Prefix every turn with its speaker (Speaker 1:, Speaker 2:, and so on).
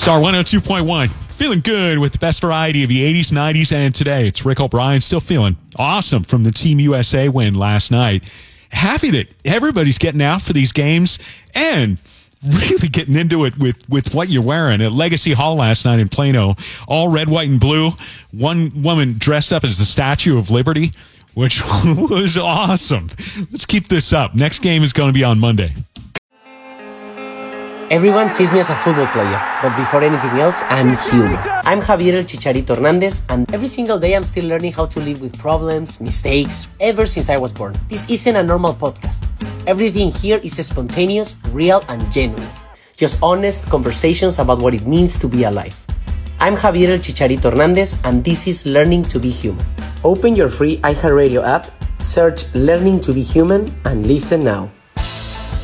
Speaker 1: Star 102.1. Feeling good with the best variety of the 80s, 90s, and today. It's Rick O'Brien, still feeling awesome from the Team USA win last night. Happy that everybody's getting out for these games and really getting into it with what you're wearing. At Legacy Hall last night in Plano, all red, white, and blue. One woman dressed up as the Statue of Liberty, which was awesome. Let's keep this up. Next game is going to be on Monday.
Speaker 2: Everyone sees me as a football player, but before anything else, I'm human. I'm Javier El Chicharito Hernandez, and every single day I'm still learning how to live with problems, mistakes, ever since I was born. This isn't a normal podcast. Everything here is spontaneous, real, and genuine. Just honest conversations about what it means to be alive. I'm Javier El Chicharito Hernandez, and this is Learning to be Human. Open your free iHeartRadio app, search Learning to be Human, and listen now.